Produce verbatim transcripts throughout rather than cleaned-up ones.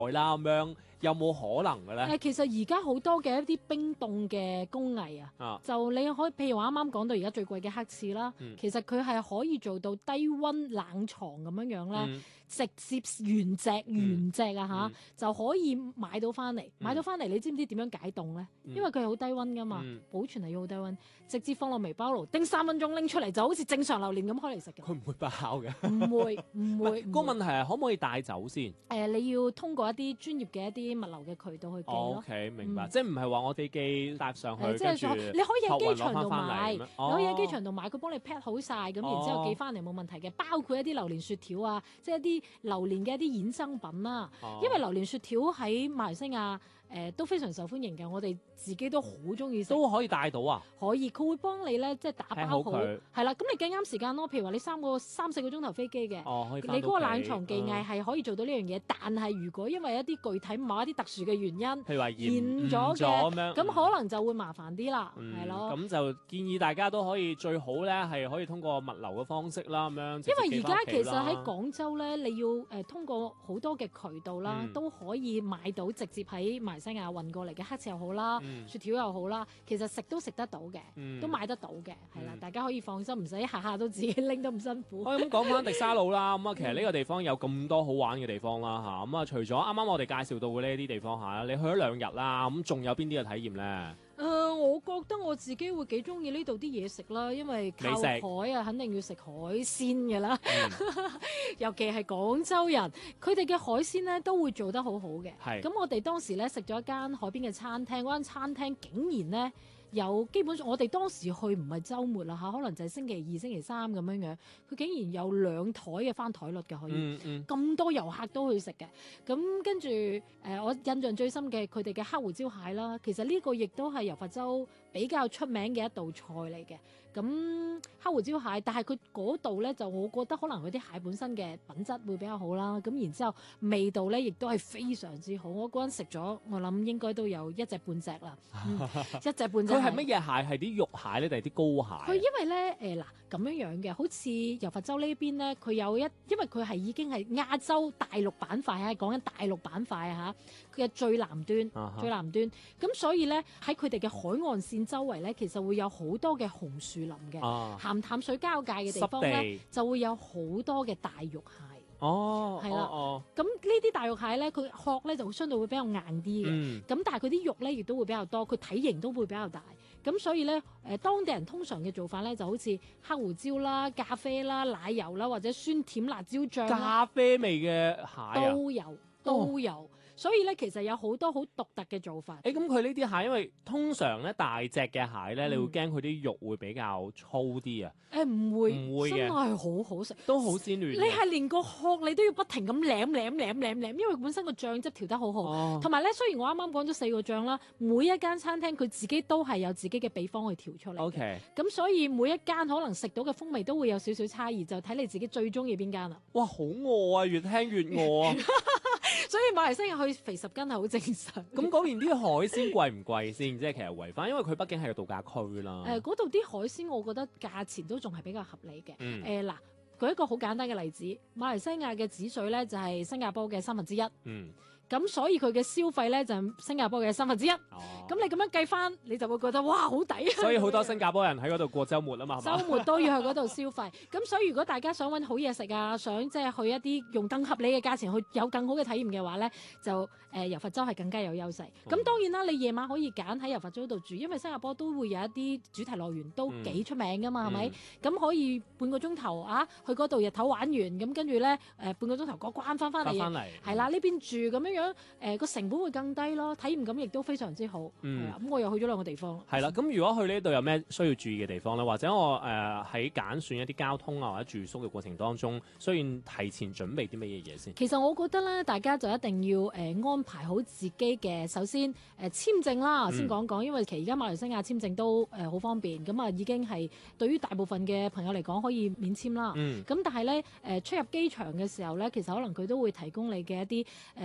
啦咁樣，有冇可能嘅咧？ 誒，其實而家好多嘅一啲冰凍嘅工藝啊， 啊， 就你可以譬如話啱啱講到而家最貴嘅黑刺啦， 嗯其實佢係可以做到低温冷藏咁樣樣咧， 嗯直接原隻原隻啊嚇、 嗯就可以買到翻嚟，買到翻嚟你知唔知點樣解凍咧？ 嗯因為佢係好低温噶嘛， 嗯保存係要好低温，直接放落微波爐叮三分鐘拎出嚟，就好似正常榴蓮咁開嚟食嘅， 佢唔會爆嘅。 唔會唔會。 個唔會問題係可唔可以帶走先？ 誒、你要通過一啲專業嘅一啲物流嘅渠道去寄哦咯。 ，OK，明白， 嗯即係唔係話我哋寄搭上去， 誒即係跟住所你可以喺機場度託運攞返買， 返嚟咁樣你可以喺機哦場度買，佢幫你 pack 好晒，咁然之哦後寄翻嚟冇問題嘅，包括一啲榴蓮雪條啊，即係一啲榴蓮嘅一啲衍生品啦。 哦因為榴蓮雪條喺馬來西亞誒、都非常受歡迎嘅，我哋自己都好中意食。 都可以帶到啊！ 可以，佢會幫你咧，即係打 pack 包好， 好佢係啦。咁你計啱時間咯。譬如話你三個三四個鐘頭飛機嘅， 哦，可以你返到屋企嗰個冷藏技藝嗯係可以做到呢樣嘢。但係如果因為一啲具體某一啲特殊嘅原因， 譬如話延延咗嘅咗咁樣， 咁可能就會麻煩啲啦， 嗯係咯。 咁就建議大家都可以最好咧，係可以通過物流嘅方式啦，咁樣直接寄因為而家返屋企啦其實喺廣州咧，你要誒、呃通過好多嘅渠道啦， 嗯都可以買到直接喺馬來西亞運過嚟嘅黑刺又好啦， 嗯雪條又好啦，其實食都食得到嘅， 嗯都買得到嘅，係啦， 嗯大家可以放心，唔使下下都自己拎得咁辛苦。 我咁講翻迪沙魯啦，咁啊其實呢個地方有咁多好玩嘅地方啦嚇，咁啊除咗啱啱我哋介紹到嘅呢啲地方嚇，你去咗兩日啦，咁仲有邊啲嘅體驗咧？ 誒、我覺得我自己會幾中意呢度啲嘢食啦，因為靠美食海啊，肯定要食海鮮嘅啦。 嗯尤其係廣州人，佢哋嘅海鮮咧都會做得好好嘅。 係咁我哋當時咧食咗一間海邊嘅餐廳，嗰間餐廳竟然咧有基本上我哋當時去唔係週末啦嚇，可能就係星期二、星期三咁樣樣，佢竟然有兩台嘅翻台率嘅可以。 嗯嗯， 咁多遊客都去食嘅，咁跟住誒、呃我印象最深嘅佢哋嘅黑胡椒蟹啦，其實呢個亦都係柔佛州比較出名嘅一道菜嚟嘅。咁黑胡椒蟹，但係佢嗰度咧就我覺得可能佢啲蟹本身嘅品質會比較好啦。咁然之後味道咧亦都係非常之好。我嗰陣食咗，我諗應該都有一隻半隻啦，嗯一隻半隻。 佢係乜嘢蟹？係啲肉蟹咧，定係啲膏蟹？ 佢因為咧誒嗱咁樣樣嘅，好似柔佛州呢邊咧，佢有一因為佢係已經係亞洲大陸板塊啊，講緊大陸板塊啊嚇，佢嘅最南端， 啊哈最南端。咁所以咧喺佢哋嘅海岸線周圍咧，其實會有好多嘅紅樹林嘅， 啊， 鹹淡水交界嘅地方濕咧地， 就會有好多嘅大肉蟹。 哦， 係啦哦， 咁呢啲大肉蟹咧，佢殼咧就會相對會比較硬啲嘅。 嗯， 咁但係佢啲肉咧亦都會比較多，佢體型都會比較大。咁所以咧，誒、當地人通常嘅做法咧就好似黑胡椒啦、咖啡啦、奶油啦，或者酸甜辣椒醬啦， 咖啡味嘅蟹啊！ 都有都有。所以咧，其實有好多好獨特嘅做法。 誒咁佢呢啲蟹，因為通常咧大隻嘅蟹咧， 嗯你會驚佢啲肉會比較粗啲啊， 誒唔會， 唔會嘅真係好好食。 都好鮮嫩你嘅。 係連個殼你都要不停咁舐舐舐舐舐，因為本身個醬汁調得好好。 哦， 同埋咧，雖然我啱啱講咗四個醬啦，每一間餐廳佢自己都係有自己嘅秘方去調出嚟嘅。 OK， 咁所以每一間可能食到嘅風味都會有少少差異，就睇你自己最中意邊間啦。 哇，好餓啊！越聽越餓啊！ 所以馬來西亞去肥十斤係好正常。 咁嗰邊啲海鮮貴唔貴先？即係其實圍翻，因為佢畢竟係個度假區啦。 誒嗰度啲海鮮，我覺得價錢都仲係比較合理嘅。誒嗱、 嗯舉一個好簡單嘅例子，馬來西亞嘅指水咧就係新加坡嘅三分之一， 嗯， 咁所以佢嘅消費咧就係新加坡嘅三分之一。 哦， 咁你咁樣計翻，你就會覺得哇好抵啊！ 所以好多新加坡人喺嗰度過週末啊嘛，係嘛？ 週末都要去嗰度消費，咁所以如果大家想揾好嘢食啊，想即係去一啲用更合理嘅價錢去有更好嘅體驗嘅話咧，就誒柔佛州係更加有優勢。咁、 嗯當然啦，你夜晚可以揀喺柔佛州度住，因為新加坡都會有一啲主題樂園都幾出名噶嘛，係咪、 嗯咁可以半個鐘頭啊，去嗰度日頭玩完，咁跟住咧誒半個鐘頭過關翻翻嚟， 翻翻嚟係啦，呢邊住咁樣樣誒個成本會更低咯，體驗感亦都非常之好。 嗯係啦，咁我又去咗兩個地方。 係啦，咁如果去呢度有咩需要注意嘅地方咧？或者我誒喺揀選一啲交通啊或者住宿嘅過程當中，需要提前準備啲乜嘢嘢先？ 其實我覺得咧，大家就一定要誒、呃、安排好自己嘅，首先誒、呃、簽證啦， 嗯先講講，因為其實而家馬來西亞簽證都誒好、呃、方便，咁啊已經係對於大部分嘅朋友嚟講可以免簽啦。 嗯咁但係咧誒出入機場嘅時候咧，其實可能佢都會提供你嘅一啲誒、呃、往返機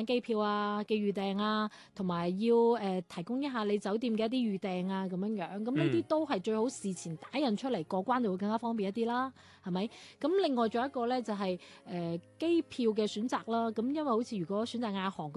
機票啊嘅預訂啊，同埋要誒、呃、提供一下你酒店嘅一啲預訂啊咁樣樣。咁呢啲都係最好事前打印出嚟，過關就會更加方便一啲啦，係咪？咁另外仲有一個咧就係誒機票嘅選擇啦。咁因為好似如果選擇亞航，